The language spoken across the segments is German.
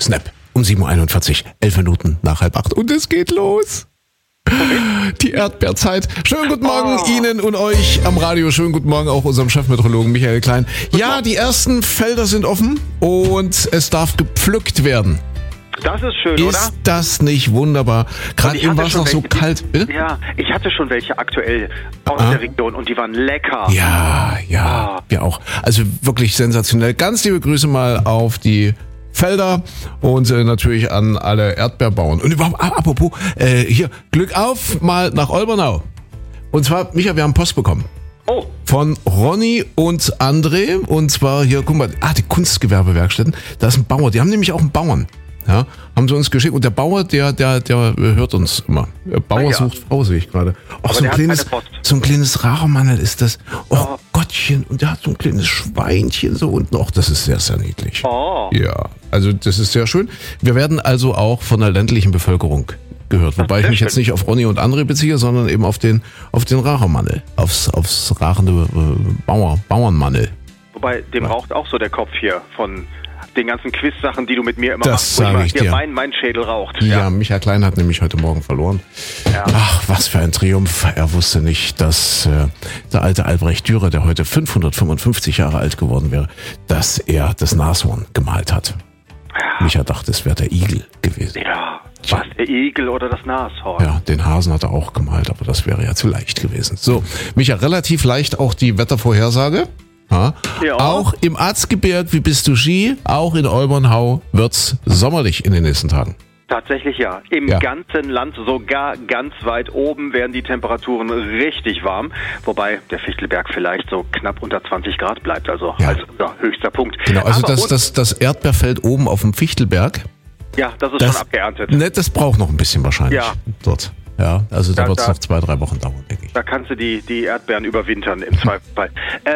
Snap um 7.41 Uhr, 11 Minuten nach 7:30 und es geht los. Die Erdbeerzeit. Schönen guten Morgen Ihnen und euch am Radio. Schönen guten Morgen auch unserem Chefmeteorologen Michael Klein. Ja, die ersten Felder sind offen und es darf gepflückt werden. Das ist schön, oder? Ist das nicht wunderbar? Gerade eben war es noch so kalt. Ja, ich hatte schon welche aktuell aus der Region und die waren lecker. Ja, wir auch. Also wirklich sensationell. Ganz liebe Grüße mal auf die Felder und natürlich an alle Erdbeerbauern. Und überhaupt, apropos, hier, Glück auf, mal nach Olbernau. Und zwar, Micha, wir haben Post bekommen. Oh. Von Ronny und André. Und zwar hier, guck mal, die Kunstgewerbewerkstätten. Da ist ein Bauer, die haben nämlich auch einen Bauern. Ja, haben sie uns geschickt. Und der Bauer, der hört uns immer. Der Bauer sucht Frau, sehe ich gerade. Auch so ein kleines Raremannel ist das. Oh Gottchen. Und der hat so ein kleines Schweinchen so unten. Och, das ist sehr, sehr niedlich. Oh. Ja, also das ist sehr schön. Wir werden also auch von der ländlichen Bevölkerung gehört. Wobei ich mich jetzt nicht auf Ronny und André beziehe, sondern eben auf den Raremannel. Aufs rarende Bauernmannel. Wobei, dem raucht auch so der Kopf hier von den ganzen Quiz-Sachen, die du mit mir immer machst. Das sage ich dir. Mein Schädel raucht. Ja, Michael Klein hat nämlich heute Morgen verloren. Ja. Ach, was für ein Triumph. Er wusste nicht, dass der alte Albrecht Dürer, der heute 555 Jahre alt geworden wäre, dass er das Nashorn gemalt hat. Ja. Micha dachte, es wäre der Igel gewesen. Ja, was, der Igel oder das Nashorn? Ja, den Hasen hat er auch gemalt, aber das wäre ja zu leicht gewesen. So, Micha, relativ leicht auch die Wettervorhersage. Ja. Auch im Arzgebirg, wie bist du Ski, auch in Olbernhau wird's sommerlich in den nächsten Tagen. Tatsächlich ja. Im ganzen Land, sogar ganz weit oben, werden die Temperaturen richtig warm. Wobei der Fichtelberg vielleicht so knapp unter 20 Grad bleibt, also als höchster Punkt. Genau, also das Erdbeerfeld oben auf dem Fichtelberg. Ja, das ist schon abgeerntet. Ne, das braucht noch ein bisschen wahrscheinlich dort. Ja, also da wird es noch 2-3 Wochen dauern, denke ich. Da kannst du die Erdbeeren überwintern im Zweifelsfall.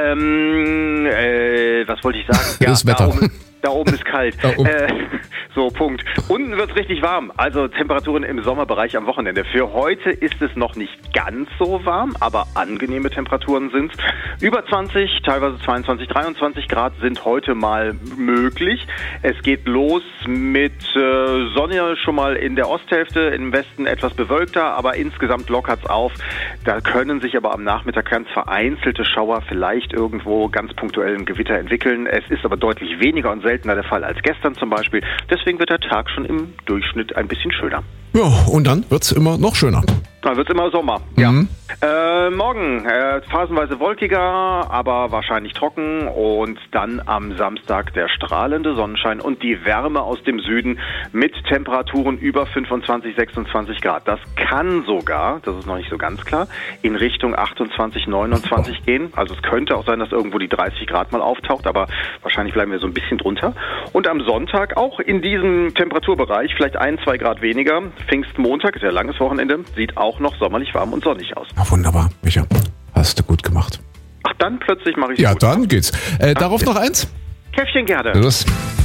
Was wollte ich sagen? Ja, das Wetter. Da oben ist kalt. So, Punkt. Unten wird es richtig warm. Also Temperaturen im Sommerbereich am Wochenende. Für heute ist es noch nicht ganz so warm, aber angenehme Temperaturen sind es. Über 20, teilweise 22, 23 Grad sind heute mal möglich. Es geht los mit Sonne schon mal in der Osthälfte, im Westen etwas bewölkter, aber insgesamt lockert es auf. Da können sich aber am Nachmittag ganz vereinzelte Schauer vielleicht irgendwo ganz punktuell ein Gewitter entwickeln. Es ist aber deutlich weniger und seltener der Fall als gestern zum Beispiel. Deswegen wird der Tag schon im Durchschnitt ein bisschen schöner. Ja, und dann wird es immer noch schöner. Dann wird es immer Sommer, ja. Morgen phasenweise wolkiger, aber wahrscheinlich trocken und dann am Samstag der strahlende Sonnenschein und die Wärme aus dem Süden mit Temperaturen über 25, 26 Grad. Das kann sogar, das ist noch nicht so ganz klar, in Richtung 28, 29 gehen. Also es könnte auch sein, dass irgendwo die 30 Grad mal auftaucht, aber wahrscheinlich bleiben wir so ein bisschen drunter. Und am Sonntag auch in diesem Temperaturbereich, vielleicht 1-2 Grad weniger. Pfingstmontag, ist ja langes Wochenende, sieht auch noch sommerlich warm und sonnig aus. Ach, wunderbar, Micha. Hast du gut gemacht. Ach, dann plötzlich mache ich Ja, gut. Dann geht's. Darauf noch eins? Käffchen gerne. Los.